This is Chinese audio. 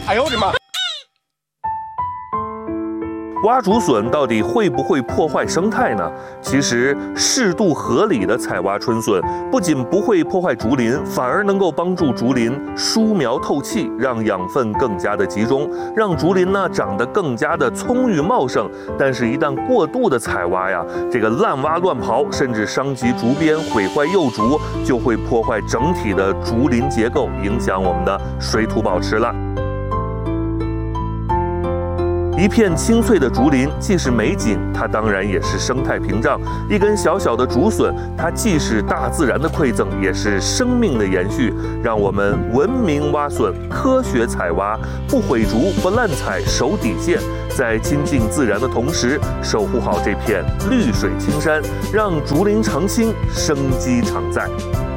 哎呦我的妈！ 挖竹笋到底会不会破坏生态呢？其实适度合理的采挖春笋，不仅不会破坏竹林，反而能够帮助竹林疏苗透气，让养分更加的集中，让竹林呢长得更加的葱郁茂盛。但是，一旦过度的采挖呀，这个滥挖乱刨，甚至伤及竹编，毁坏幼竹，就会破坏整体的竹林结构，影响我们的水土保持了。一片青翠的竹林既是美景，它当然也是生态屏障。一根小小的竹笋，它既是大自然的馈赠，也是生命的延续。让我们文明挖笋，科学采挖，不毁竹，不滥采，守底线，在亲近自然的同时，守护好这片绿水青山，让竹林常青，生机常在。